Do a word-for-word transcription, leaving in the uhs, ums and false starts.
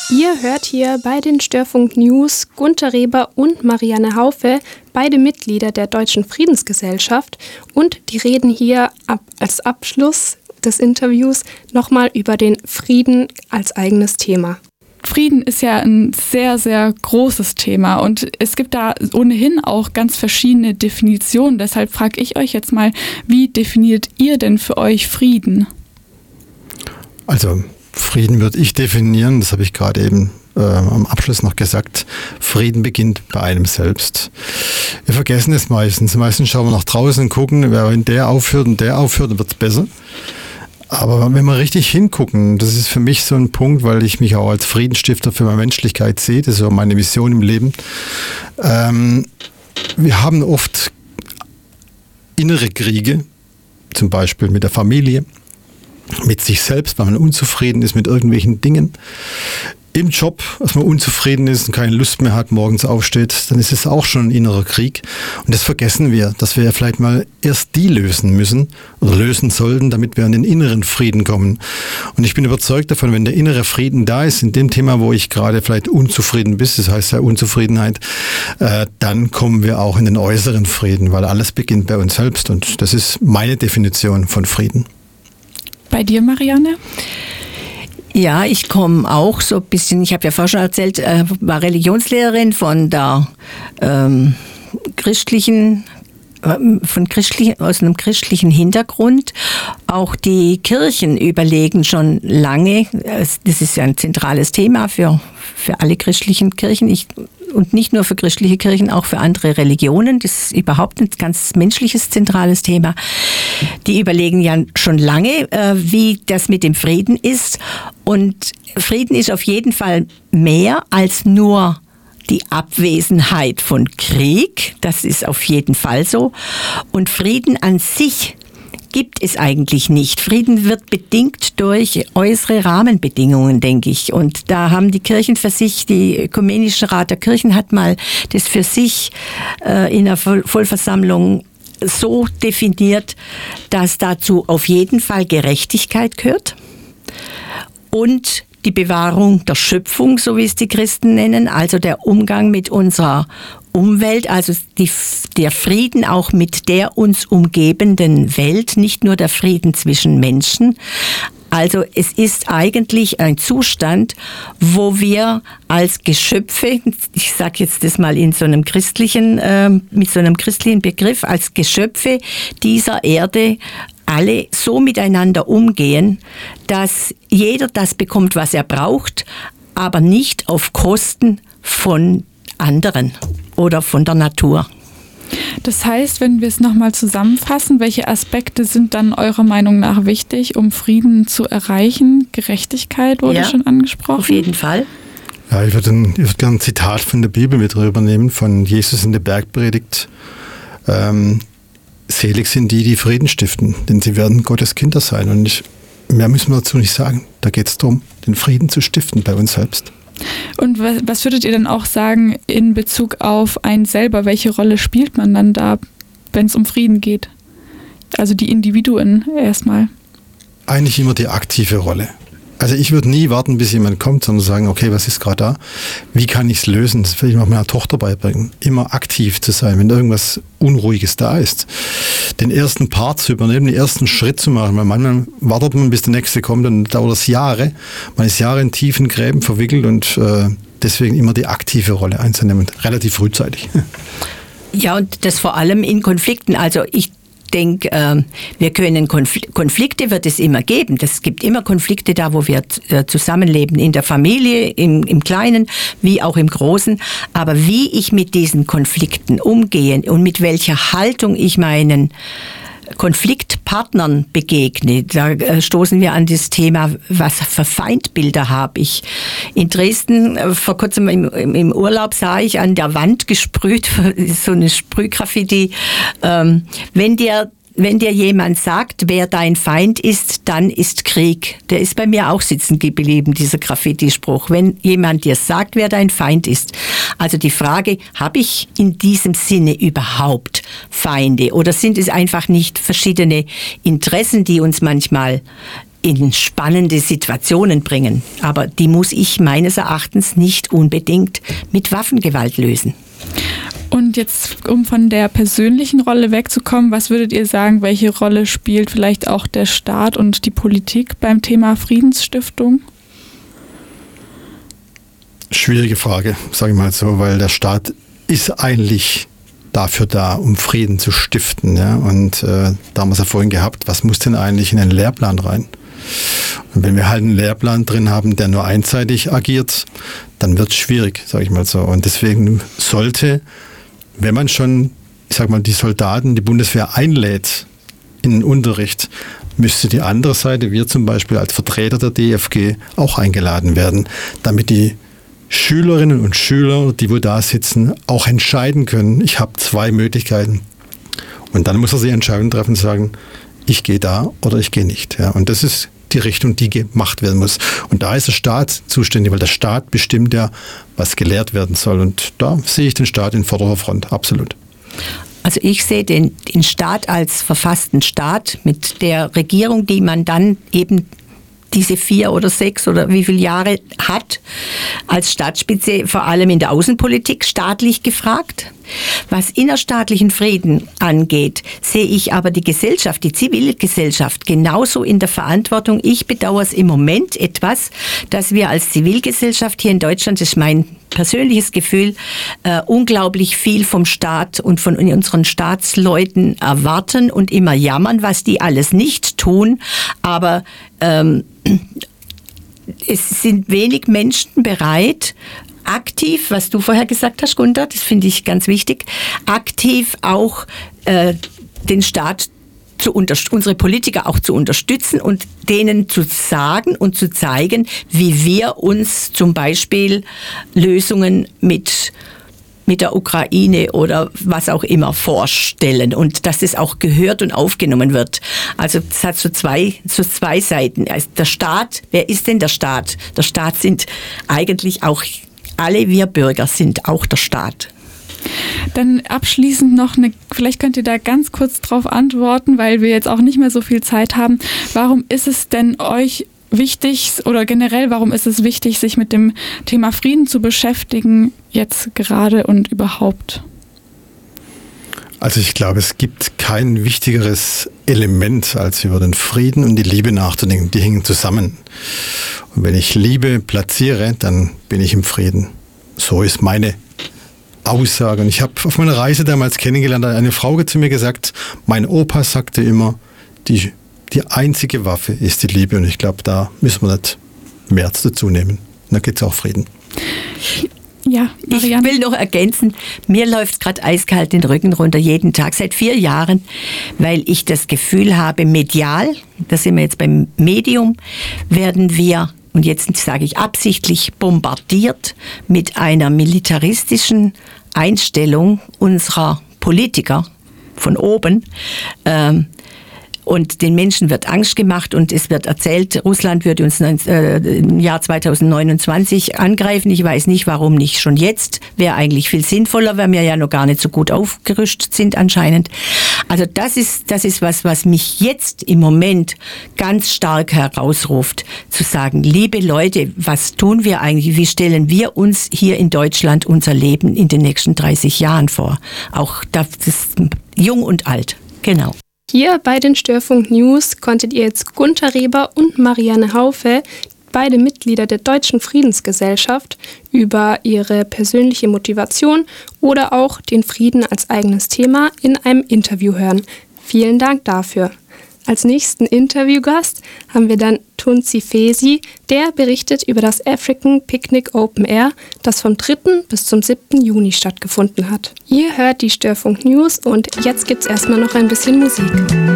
Ihr hört hier bei den Störfunk News Gunter Reber und Marianne Haufe, beide Mitglieder der Deutschen Friedensgesellschaft, und die reden hier ab, als Abschluss des Interviews nochmal über den Frieden als eigenes Thema. Frieden ist ja ein sehr, sehr großes Thema und es gibt da ohnehin auch ganz verschiedene Definitionen. Deshalb frage ich euch jetzt mal, wie definiert ihr denn für euch Frieden? Also Frieden würde ich definieren, das habe ich gerade eben äh, am Abschluss noch gesagt, Frieden beginnt bei einem selbst. Wir vergessen es meistens. Meistens schauen wir nach draußen und gucken, wenn der aufhört und der aufhört, dann wird es besser. Aber wenn wir richtig hingucken, das ist für mich so ein Punkt, weil ich mich auch als Friedensstifter für meine Menschlichkeit sehe, das ist auch meine Mission im Leben. Ähm, wir haben oft innere Kriege, zum Beispiel mit der Familie, mit sich selbst, weil man unzufrieden ist mit irgendwelchen Dingen. Im Job, dass man unzufrieden ist und keine Lust mehr hat, morgens aufsteht, dann ist es auch schon ein innerer Krieg. Und das vergessen wir, dass wir ja vielleicht mal erst die lösen müssen oder lösen sollten, damit wir an den inneren Frieden kommen. Und ich bin überzeugt davon, wenn der innere Frieden da ist, in dem Thema, wo ich gerade vielleicht unzufrieden bin, das heißt ja Unzufriedenheit, äh, dann kommen wir auch in den äußeren Frieden, weil alles beginnt bei uns selbst. Und das ist meine Definition von Frieden. Bei dir, Marianne? Ja, ich komme auch so ein bisschen, ich habe ja vorher schon erzählt, äh, war Religionslehrerin von der ähm, christlichen, äh, von christlichen, aus einem christlichen Hintergrund. Auch die Kirchen überlegen schon lange, das ist ja ein zentrales Thema für, für alle christlichen Kirchen, ich, und nicht nur für christliche Kirchen, auch für andere Religionen. Das ist überhaupt ein ganz menschliches, zentrales Thema. Die überlegen ja schon lange, äh, wie das mit dem Frieden ist. Und Frieden ist auf jeden Fall mehr als nur die Abwesenheit von Krieg. Das ist auf jeden Fall so. Und Frieden an sich gibt es eigentlich nicht. Frieden wird bedingt durch äußere Rahmenbedingungen, denke ich. Und da haben die Kirchen für sich, die Ökumenische Rat der Kirchen hat mal das für sich äh, in der Vollversammlung so definiert, dass dazu auf jeden Fall Gerechtigkeit gehört und die Bewahrung der Schöpfung, so wie es die Christen nennen, also der Umgang mit unserer Umwelt, also die, der Frieden auch mit der uns umgebenden Welt, nicht nur der Frieden zwischen Menschen. Also es ist eigentlich ein Zustand, wo wir als Geschöpfe, ich sage jetzt das mal in so einem christlichen, äh, mit so einem christlichen Begriff, als Geschöpfe dieser Erde alle so miteinander umgehen, dass jeder das bekommt, was er braucht, aber nicht auf Kosten von anderen oder von der Natur. Das heißt, wenn wir es nochmal zusammenfassen, welche Aspekte sind dann eurer Meinung nach wichtig, um Frieden zu erreichen? Gerechtigkeit wurde ja schon angesprochen. Auf jeden Fall. Ja, ich würde, ein, ich würde gerne ein Zitat von der Bibel mit rübernehmen, von Jesus in der Bergpredigt. Ähm, Selig sind die, die Frieden stiften, denn sie werden Gottes Kinder sein. Und ich, mehr müssen wir dazu nicht sagen. Da geht es darum, den Frieden zu stiften bei uns selbst. Und was, was würdet ihr dann auch sagen in Bezug auf einen selber? Welche Rolle spielt man dann da, wenn es um Frieden geht? Also die Individuen erstmal. Eigentlich immer die aktive Rolle. Also ich würde nie warten, bis jemand kommt, sondern sagen, okay, was ist gerade da? Wie kann ich es lösen? Das will ich auch meiner Tochter beibringen. Immer aktiv zu sein, wenn irgendwas Unruhiges da ist. Den ersten Part zu übernehmen, den ersten Schritt zu machen. Weil manchmal wartet man, bis der nächste kommt, und dann dauert das Jahre. Man ist Jahre in tiefen Gräben verwickelt und äh, deswegen immer die aktive Rolle einzunehmen. Relativ frühzeitig. Ja, und das vor allem in Konflikten. Also ich denke, äh, wir können Konfl- Konflikte wird es immer geben. Es gibt immer Konflikte da, wo wir äh, zusammenleben, in der Familie, im, im Kleinen, wie auch im Großen. Aber wie ich mit diesen Konflikten umgehe und mit welcher Haltung ich meinen Konfliktpartnern begegne, da äh, stoßen wir an das Thema, was für Feindbilder habe ich. In Dresden, äh, vor kurzem im, im Urlaub, sah ich an der Wand gesprüht, so eine Sprühgraffiti, ähm, wenn dir Wenn dir jemand sagt, wer dein Feind ist, dann ist Krieg. Der ist bei mir auch sitzen geblieben, dieser Graffiti-Spruch. Wenn jemand dir sagt, wer dein Feind ist. Also die Frage, habe ich in diesem Sinne überhaupt Feinde? Oder sind es einfach nicht verschiedene Interessen, die uns manchmal in spannende Situationen bringen. Aber die muss ich meines Erachtens nicht unbedingt mit Waffengewalt lösen. Und jetzt, um von der persönlichen Rolle wegzukommen, was würdet ihr sagen, welche Rolle spielt vielleicht auch der Staat und die Politik beim Thema Friedensstiftung? Schwierige Frage, sage ich mal so, weil der Staat ist eigentlich dafür da, um Frieden zu stiften. Ja? Und äh, da haben wir es ja vorhin gehabt, was muss denn eigentlich in einen Lehrplan rein? Und wenn wir halt einen Lehrplan drin haben, der nur einseitig agiert, dann wird es schwierig, sage ich mal so. Und deswegen sollte, wenn man schon, ich sag mal, die Soldaten, die Bundeswehr einlädt in den Unterricht, müsste die andere Seite, wir zum Beispiel als Vertreter der D F G, auch eingeladen werden, damit die Schülerinnen und Schüler, die wo da sitzen, auch entscheiden können, ich habe zwei Möglichkeiten. Und dann muss er sich Entscheidungen treffen und sagen, ich gehe da oder ich gehe nicht. Ja, und das ist die Richtung, die gemacht werden muss. Und da ist der Staat zuständig, weil der Staat bestimmt ja, was gelehrt werden soll. Und da sehe ich den Staat in vorderer Front, absolut. Also ich sehe den, den Staat als verfassten Staat mit der Regierung, die man dann eben diese vier oder sechs oder wie viele Jahre hat, als Staatsspitze vor allem in der Außenpolitik staatlich gefragt. Was innerstaatlichen Frieden angeht, sehe ich aber die Gesellschaft, die Zivilgesellschaft genauso in der Verantwortung. Ich bedauere es im Moment etwas, dass wir als Zivilgesellschaft hier in Deutschland, das ist mein persönliches Gefühl, äh, unglaublich viel vom Staat und von unseren Staatsleuten erwarten und immer jammern, was die alles nicht tun. Aber ähm, es sind wenig Menschen bereit, aktiv, was du vorher gesagt hast, Gunther, das finde ich ganz wichtig, aktiv auch äh, den Staat zu unterst- unsere Politiker auch zu unterstützen und denen zu sagen und zu zeigen, wie wir uns zum Beispiel Lösungen mit mit der Ukraine oder was auch immer vorstellen und dass es auch gehört und aufgenommen wird. Also es hat so zwei, so zwei Seiten. Also der Staat, wer ist denn der Staat? Der Staat sind eigentlich auch, alle wir Bürger sind auch der Staat. Dann abschließend noch eine, vielleicht könnt ihr da ganz kurz drauf antworten, weil wir jetzt auch nicht mehr so viel Zeit haben. Warum ist es denn euch wichtig oder generell, warum ist es wichtig, sich mit dem Thema Frieden zu beschäftigen, jetzt gerade und überhaupt? Also ich glaube, es gibt kein wichtigeres Element, als über den Frieden und die Liebe nachzudenken. Die hängen zusammen. Und wenn ich Liebe platziere, dann bin ich im Frieden. So ist meine Aussage. Und ich habe auf meiner Reise damals kennengelernt, eine Frau zu mir gesagt, mein Opa sagte immer, die Die einzige Waffe ist die Liebe und ich glaube, da müssen wir nicht mehr dazu nehmen. Da gibt es auch Frieden. Ja, Marianne. Ich will noch ergänzen, mir läuft gerade eiskalt den Rücken runter jeden Tag, seit vier Jahren, weil ich das Gefühl habe, medial, da sind wir jetzt beim Medium, werden wir, und jetzt sage ich absichtlich, bombardiert mit einer militaristischen Einstellung unserer Politiker von oben, ähm, und den Menschen wird Angst gemacht und es wird erzählt, Russland würde uns äh, im Jahr zweitausendneunundzwanzig angreifen. Ich weiß nicht, warum nicht schon jetzt. Wäre eigentlich viel sinnvoller, weil wir ja noch gar nicht so gut aufgerüstet sind anscheinend. Also das ist, das ist was, was mich jetzt im Moment ganz stark herausruft, zu sagen, liebe Leute, was tun wir eigentlich? Wie stellen wir uns hier in Deutschland unser Leben in den nächsten dreißig Jahren vor? Auch das ist jung und alt. Genau. Hier bei den Störfunk News konntet ihr jetzt Gunther Reber und Marianne Haufe, beide Mitglieder der Deutschen Friedensgesellschaft, über ihre persönliche Motivation oder auch den Frieden als eigenes Thema in einem Interview hören. Vielen Dank dafür. Als nächsten Interviewgast haben wir dann Tunzi Fesi, der berichtet über das African Picnic Open Air, das vom dritten bis zum siebten Juni stattgefunden hat. Ihr hört die Störfunk News und jetzt gibt's erstmal noch ein bisschen Musik.